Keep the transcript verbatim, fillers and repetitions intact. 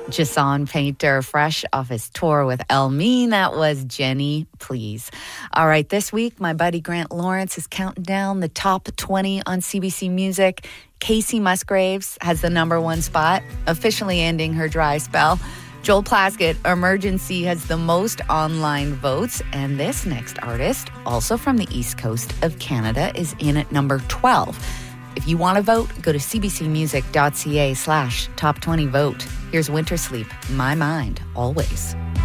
Jason Painter, fresh off his tour with El Mean. That was Jenny, Please. All right, this week, my buddy Grant Lawrence is counting down the top twenty on C B C Music. Casey Musgraves has the number one spot, officially ending her dry spell. Joel Plaskett, Emergency, has the most online votes. And this next artist, also from the East Coast of Canada, is in at number twelve. If you want to vote, go to cbcmusic.ca slash top 20 vote. Here's Winter Sleep, My Mind, Always.